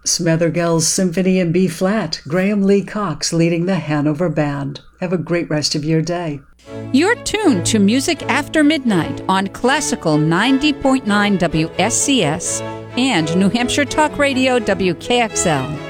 Smethergell's Symphony in B flat. Graham Lee Cox leading the Hanover Band. Have a great rest of your day. You're tuned to Music After Midnight on Classical 90.9 WSCS and New Hampshire Talk Radio WKXL.